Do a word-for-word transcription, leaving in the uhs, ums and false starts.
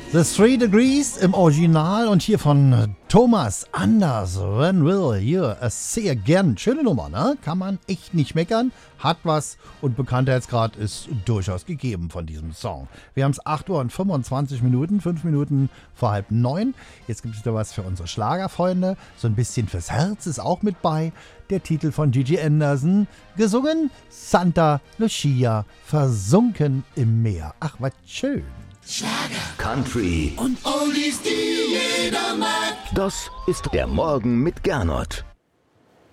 The Three Degrees im Original und hier von Thomas Anders. When will you see again? Schöne Nummer, ne? Kann man echt nicht meckern. Hat was und Bekanntheitsgrad ist durchaus gegeben von diesem Song. Wir haben es acht Uhr und fünfundzwanzig Minuten, fünf Minuten vor halb neun. Jetzt gibt es wieder was für unsere Schlagerfreunde. So ein bisschen fürs Herz ist auch mit bei. Der Titel von Gigi Anderson, gesungen Santa Lucia, versunken im Meer. Ach, was schön. Schlager, Country und Oldies, die jeder mag. Das ist der Morgen mit Gernot.